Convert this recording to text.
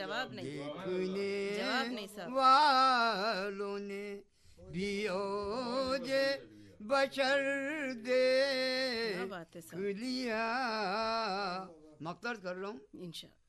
जवाब नहीं, देखने जवाब नहीं साहब। वालों ने भी ओजे बशर क्या बात है देख साहब, लिया। मकसद कर रहा हूँ इंशाल्लाह।